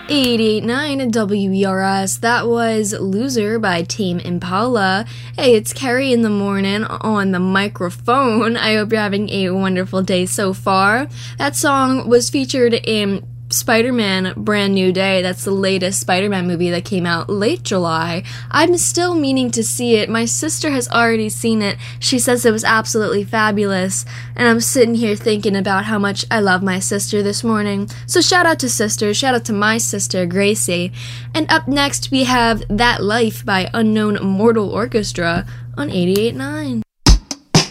88.9 WERS. That was Loser by Tame Impala. Hey, it's Carrie in the morning on the microphone. I hope you're having a wonderful day so far. That song was featured in Spider-Man Brand New Day. That's the latest Spider-Man movie that came out late July. I'm still meaning to see it. My sister has already seen it. She says it was absolutely fabulous. And I'm sitting here thinking about how much I love my sister this morning. So shout out to sisters. Shout out to my sister, Gracie. And up next we have That Life by Unknown Mortal Orchestra on 88.9.